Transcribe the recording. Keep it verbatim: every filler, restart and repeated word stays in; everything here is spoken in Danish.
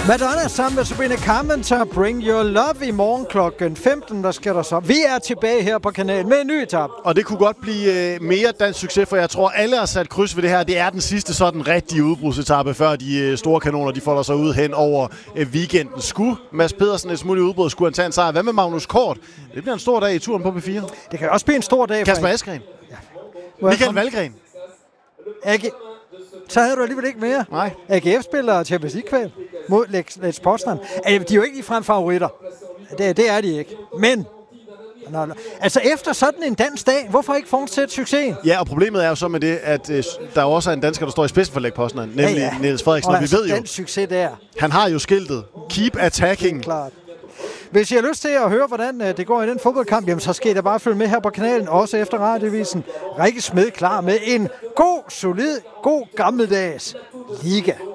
Madonna sammen med Sabrina Carpenter, Bring Your Love. I morgen klokken femten, der skal der så. Vi er tilbage her på kanalen med en ny etape. Og det kunne godt blive øh, mere dansk succes, for jeg tror, alle har sat kryds ved det her. Det er den sidste sådan rigtige udbrudsetappe, før de øh, store kanoner de folder sig ud hen over øh, weekenden. Skulle Mads Pedersen et smule udbrud, skulle han tage en sejr. Hvad med Magnus Kort? Det bliver en stor dag i turen på B fire. Det kan også blive en stor dag. Kasper Askren. Ja. Michael Valgren. A G... Så havde du alligevel ikke mere. Nej. A G F spiller Champions League-kval mod Lech Poznan. De er jo ikke ligefrem favoritter. Det, det er de ikke. Men, nå, nå. altså efter sådan en dansk dag, hvorfor ikke fortsætte succesen? Ja, og problemet er jo så med det, at øh, der også er en dansker, der står i spidsen for Lech Poznan, nemlig ja, ja. Niels Frederiksen. Og, og vi altså, ved jo, den succes der. Han har jo skiltet. Keep attacking. Klart. Hvis I har lyst til at høre, hvordan det går i den fodboldkamp, jamen, så skal I da bare følge med her på kanalen, også efter radiovisen. Rikke Smed klar med en god, solid, god gammeldags liga.